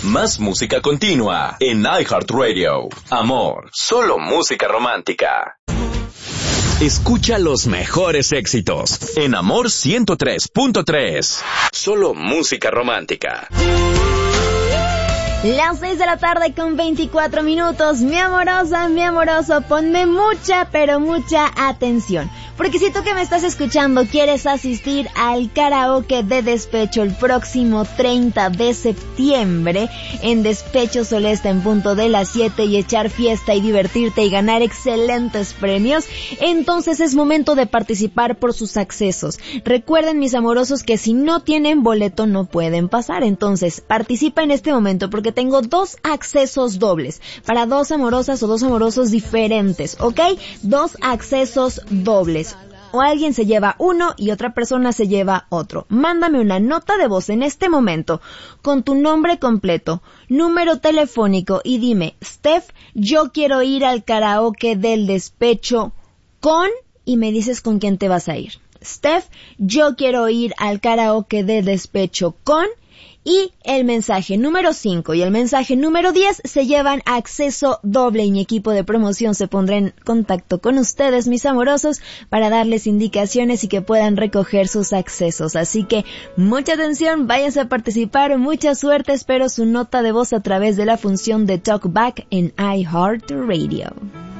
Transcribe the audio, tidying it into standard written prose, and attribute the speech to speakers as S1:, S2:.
S1: Más música continua en iHeartRadio. Amor, solo música romántica. Escucha los mejores éxitos en Amor 103.3. Solo música romántica.
S2: Las 6 de la tarde con 24 minutos. Mi amorosa, mi amoroso, ponme mucha, pero mucha atención. Porque si tú que me estás escuchando quieres asistir al karaoke de Despecho el próximo 30 de septiembre en Despecho Solesta en punto de las 7 y echar fiesta y divertirte y ganar excelentes premios, entonces es momento de participar por sus accesos. Recuerden, mis amorosos, que si no tienen boleto no pueden pasar. Entonces participa en este momento porque tengo 2 accesos dobles para 2 amorosas o 2 amorosos diferentes, ¿ok? 2 accesos dobles. O alguien se lleva uno y otra persona se lleva otro. Mándame una nota de voz en este momento con tu nombre completo, número telefónico y dime: Steph, yo quiero ir al karaoke del Despecho con... y me dices con quién te vas a ir. Steph, yo quiero ir al karaoke de Despecho con... y el mensaje número 5 y el mensaje número 10 se llevan acceso doble y mi equipo de promoción se pondrá en contacto con ustedes, mis amorosos, para darles indicaciones y que puedan recoger sus accesos. Así que mucha atención, váyanse a participar, mucha suerte, espero su nota de voz a través de la función de Talkback en iHeartRadio.